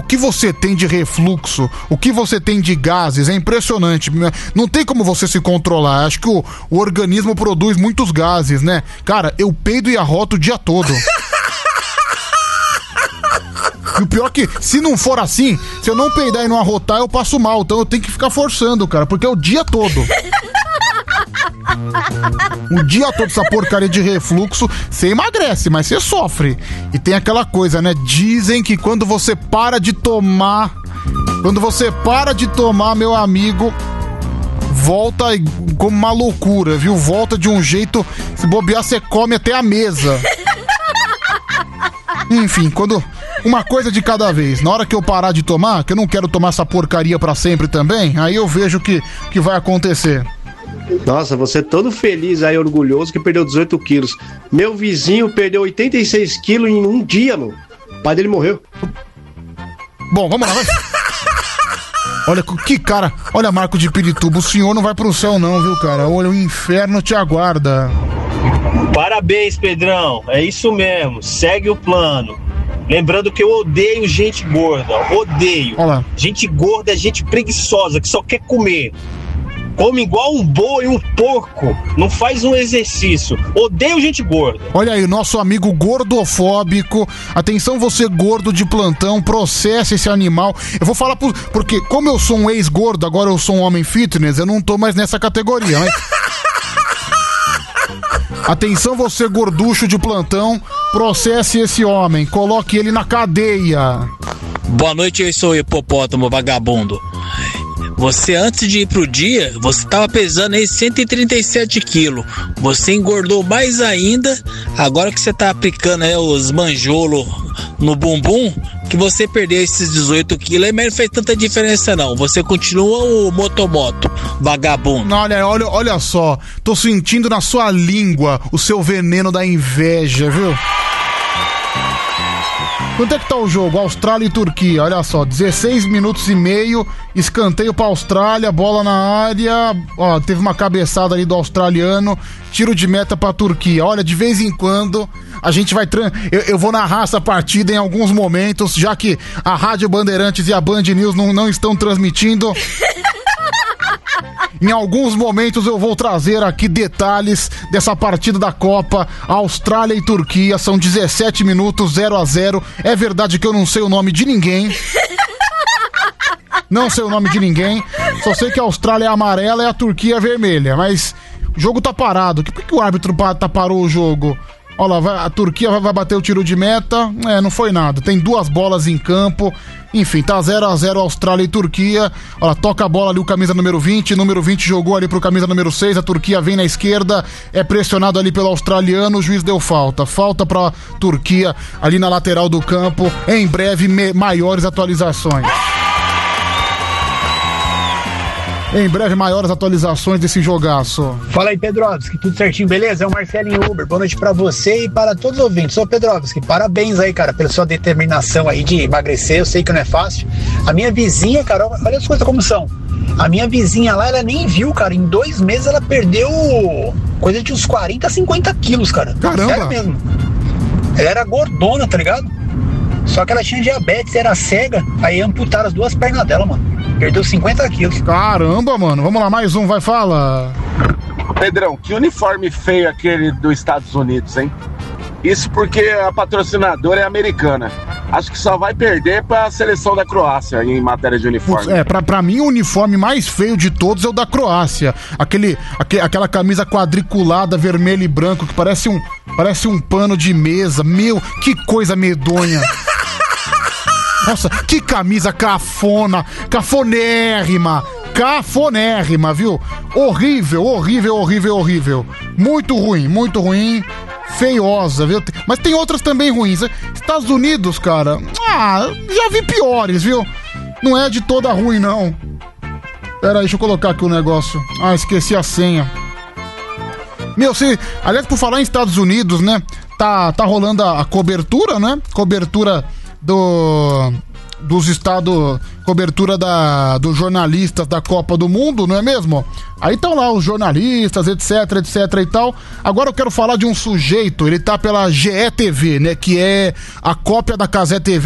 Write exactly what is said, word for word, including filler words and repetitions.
O que você tem de refluxo, o que você tem de gases, é impressionante. Não tem como você se controlar. Acho que o, o organismo produz muitos gases, né? Cara, eu peido e arroto o dia todo. E o pior é que, se não for assim, se eu não peidar e não arrotar, eu passo mal. Então eu tenho que ficar forçando, cara, porque é o dia todo. O dia todo essa porcaria de refluxo, você emagrece, mas você sofre. E tem aquela coisa, né? Dizem que quando você para de tomar, quando você para de tomar, meu amigo, volta como uma loucura, viu? Volta de um jeito, se bobear, você come até a mesa. Enfim, quando... Uma coisa de cada vez. Na hora que eu parar de tomar, que eu não quero tomar essa porcaria pra sempre também, aí eu vejo o que, que vai acontecer. Nossa, você todo feliz aí, orgulhoso, que perdeu dezoito quilos. Meu vizinho perdeu oitenta e seis quilos em um dia, mano. O pai dele morreu. Bom, vamos lá, vai. Olha, que cara. Olha, Marco de Pirituba, o senhor não vai pro céu não, viu, cara? Olha, o inferno te aguarda. Parabéns, Pedrão. É isso mesmo. Segue o plano. Lembrando que eu odeio gente gorda. Odeio. Olá. Gente gorda é gente preguiçosa, que só quer comer. Come igual um boi, um porco. Não faz um exercício. Odeio gente gorda. Olha aí, o nosso amigo gordofóbico. Atenção, você gordo de plantão, processa esse animal. Eu vou falar por, porque como eu sou um ex-gordo, agora eu sou um homem fitness, eu não tô mais nessa categoria, mas... Atenção, você gorducho de plantão, processe esse homem, coloque ele na cadeia. Boa noite, eu sou o hipopótamo vagabundo. Você, antes de ir pro dia, você tava pesando aí cento e trinta e sete quilos. Você engordou mais ainda. Agora que você tá aplicando aí os manjolos no bumbum, que você perdeu esses dezoito quilos, mas não fez tanta diferença não. Você continua o motomoto, vagabundo. Olha, olha, olha só, tô sentindo na sua língua o seu veneno da inveja, viu? Quanto é que tá o jogo? Austrália e Turquia, olha só, dezesseis minutos e meio, escanteio pra Austrália, bola na área, ó, teve uma cabeçada ali do australiano, tiro de meta pra Turquia. Olha, de vez em quando a gente vai... Tra... Eu, eu vou narrar essa partida em alguns momentos, já que a Rádio Bandeirantes e a Band News não, não estão transmitindo. Em alguns momentos eu vou trazer aqui detalhes dessa partida da Copa. Austrália e Turquia, são dezessete minutos, zero a zero. É verdade que eu não sei o nome de ninguém. Não sei o nome de ninguém. Só sei que a Austrália é amarela e a Turquia é vermelha. Mas o jogo tá parado. Por que, que o árbitro tá, parou o jogo? Olha lá, vai, a Turquia vai, vai bater o tiro de meta. É, não foi nada. Tem duas bolas em campo. Enfim, tá zero a zero Austrália e Turquia. Olha, toca a bola ali o camisa número vinte. Número vinte jogou ali pro camisa número seis. A Turquia vem na esquerda. É pressionado ali pelo australiano. O juiz deu falta. Falta pra Turquia ali na lateral do campo. Em breve, me- maiores atualizações. Em breve, maiores atualizações desse jogaço. Fala aí, Pedrovski, tudo certinho, beleza? É o Marcelinho Uber, boa noite pra você e para todos os ouvintes. Ô, Pedrovski, parabéns aí, cara, pela sua determinação aí de emagrecer, eu sei que não é fácil. A minha vizinha, cara, olha as coisas como são. A minha vizinha lá, ela nem viu, cara, em dois meses ela perdeu coisa de uns quarenta, cinquenta quilos, cara. Caramba! Sério mesmo. Ela era gordona, tá ligado? Só que ela tinha diabetes, era cega, aí amputaram as duas pernas dela, mano. Perdeu cinquenta quilos. Caramba, mano. Vamos lá, mais um, vai, fala. Pedrão, que uniforme feio aquele dos Estados Unidos, hein? Isso porque a patrocinadora é americana. Acho que só vai perder pra seleção da Croácia em matéria de uniforme. É, pra, pra mim o uniforme mais feio de todos é o da Croácia. Aquele, aque, aquela camisa quadriculada, vermelho e branco, que parece um, parece um pano de mesa. Meu, que coisa medonha. Nossa, que camisa cafona, cafonérrima, cafonérrima, viu? Horrível, horrível, horrível, horrível. Muito ruim, muito ruim, feiosa, viu? Mas tem outras também ruins. Estados Unidos, cara, ah, já vi piores, viu? Não é de toda ruim, não. Pera aí, deixa eu colocar aqui o negócio. Ah, esqueci a senha. Meu, se... aliás, por falar em Estados Unidos, né? Tá, tá rolando a, a cobertura, né? Cobertura... do dos estados, cobertura da, dos jornalistas da Copa do Mundo, não é mesmo? Aí estão lá os jornalistas, etc, etc e tal. Agora eu quero falar de um sujeito, ele tá pela G E T V, né, que é a cópia da Cazé T V